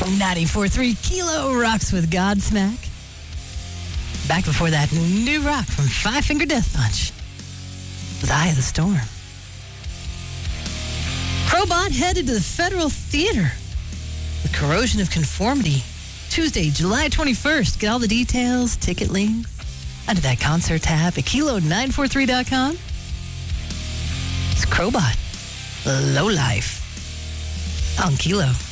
94.3 Kilo rocks with Godsmack. Back before that, new rock from Five Finger Death Punch with Eye of the Storm. Crowbot headed to the Federal Theater with Corrosion of Conformity Tuesday, July 21st. Get all the details, ticket links under that concert tab at kilo943.com. It's Crowbot, Low Life on Kilo.